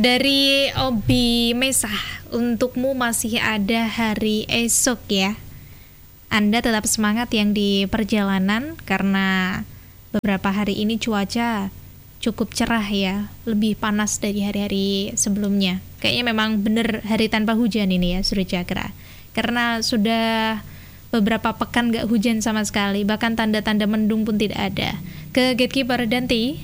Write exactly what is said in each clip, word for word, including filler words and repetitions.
Dari Obi Mesah, untukmu masih ada hari esok ya. Anda tetap semangat yang di perjalanan karena beberapa hari ini cuaca cukup cerah ya, lebih panas dari hari-hari sebelumnya. Kayaknya memang bener hari tanpa hujan ini ya, Surya Cakra. Karena sudah beberapa pekan gak hujan sama sekali, bahkan tanda-tanda mendung pun tidak ada. Ke Gatekeeper Danti.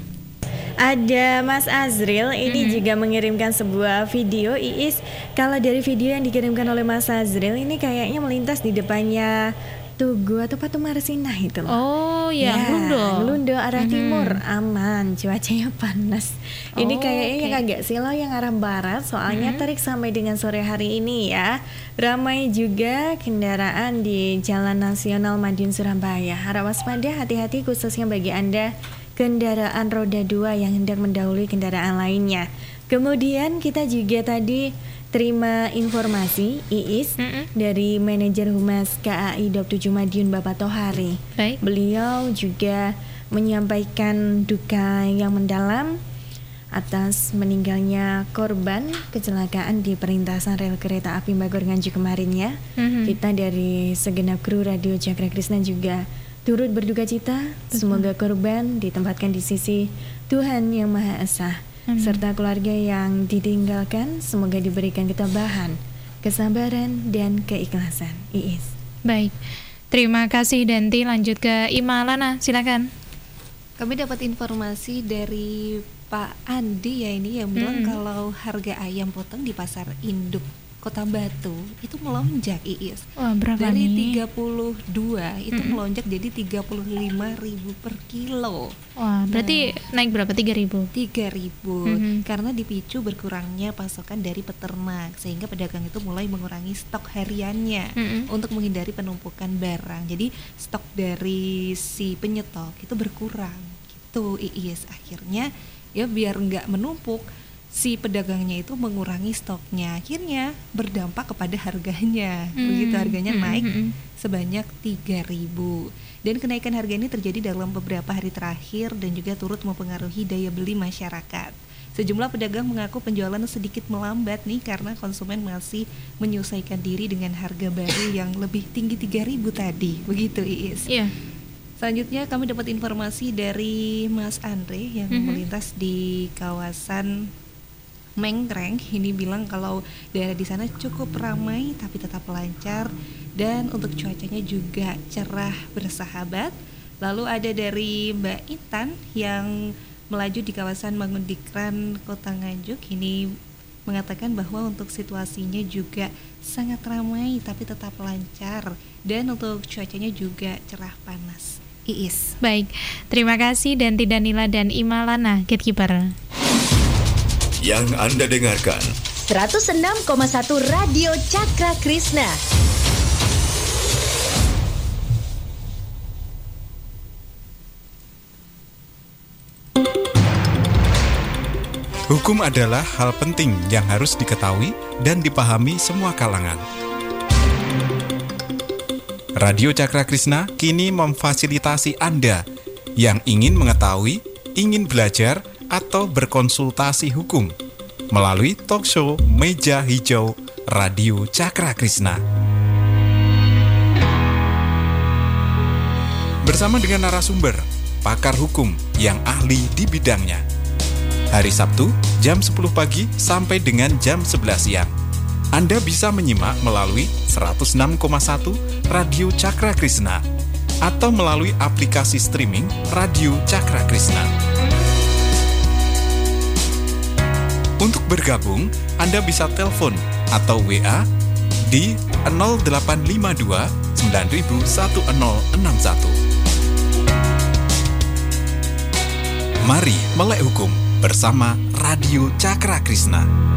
Ada Mas Azril, ini mm-hmm. juga mengirimkan sebuah video. Iis, kalau dari video yang dikirimkan oleh Mas Azril, ini kayaknya melintas di depannya Tugu atau Patung Marsinah itu loh. Oh ya, ya Lundo. Lundo arah mm-hmm. timur, aman, cuacanya panas. Oh, ini kayaknya okay. yang agak silau yang arah barat, soalnya mm-hmm. terik sampai dengan sore hari ini ya. Ramai juga kendaraan di Jalan Nasional Madiun Surabaya. Harap waspada, hati-hati khususnya bagi Anda kendaraan roda dua yang hendak mendahului kendaraan lainnya. Kemudian kita juga tadi terima informasi Iis mm-hmm. dari manajer Humas K A I Daup tujuh Madiun Bapak Tohari. Baik. Beliau juga menyampaikan duka yang mendalam atas meninggalnya korban kecelakaan di perlintasan rel kereta api Bogor Nganjuk kemarin ya. Mm-hmm. Kita dari segenap kru Radio Cakra Krisna juga turut berduka cita. Betul. Semoga korban ditempatkan di sisi Tuhan Yang Maha Esa. Amin. Serta keluarga yang ditinggalkan semoga diberikan ketabahan, kesabaran, dan keikhlasan. Iis. Baik, terima kasih Danti. Lanjut ke Imalana, silakan. Kami dapat informasi dari Pak Andi ya ini yang bilang hmm. kalau harga ayam potong di pasar induk Kota Batu itu melonjak Iis. Wah, berapa dari nih? tiga puluh dua itu mm-hmm. melonjak jadi tiga puluh lima ribu per kilo. Wah, berarti nah, naik berapa? tiga ribu? tiga ribu Mm-hmm. Karena dipicu berkurangnya pasokan dari peternak sehingga pedagang itu mulai mengurangi stok hariannya mm-hmm. untuk menghindari penumpukan barang. Jadi stok dari si penyetok itu berkurang gitu Iis. Akhirnya ya biar nggak menumpuk, si pedagangnya itu mengurangi stoknya, akhirnya berdampak kepada harganya. Hmm. Begitu harganya hmm. naik hmm. sebanyak tiga ribu. Dan kenaikan harga ini terjadi dalam beberapa hari terakhir dan juga turut mempengaruhi daya beli masyarakat. Sejumlah pedagang mengaku penjualan sedikit melambat nih karena konsumen masih menyesuaikan diri dengan harga baru yang lebih tinggi tiga ribu tadi. Begitu Iis. Iya. Yeah. Selanjutnya kami dapat informasi dari Mas Andre yang mm-hmm. melintas di kawasan Mengkreng. Ini bilang kalau daerah di sana cukup ramai tapi tetap lancar dan untuk cuacanya juga cerah bersahabat. Lalu ada dari Mbak Intan yang melaju di kawasan Mangundikran Kota Nganjuk. Ini mengatakan bahwa untuk situasinya juga sangat ramai tapi tetap lancar dan untuk cuacanya juga cerah panas. Iis. Baik, terima kasih Danti Danila dan Imalana, Gatekeeper. Yang Anda dengarkan seratus enam koma satu Radio Cakra Krisna. Hukum adalah hal penting yang harus diketahui dan dipahami semua kalangan. Radio Cakra Krisna kini memfasilitasi Anda yang ingin mengetahui, ingin belajar, atau berkonsultasi hukum melalui talk show Meja Hijau Radio Cakra Krisna. Bersama dengan narasumber, pakar hukum yang ahli di bidangnya. Hari Sabtu jam sepuluh pagi sampai dengan jam sebelas siang. Anda bisa menyimak melalui seratus enam koma satu Radio Cakra Krisna atau melalui aplikasi streaming Radio Cakra Krisna. Untuk bergabung, Anda bisa telepon atau W A di nol delapan lima dua sembilan satu nol enam satu. Mari melek hukum bersama Radio Cakra Krisna.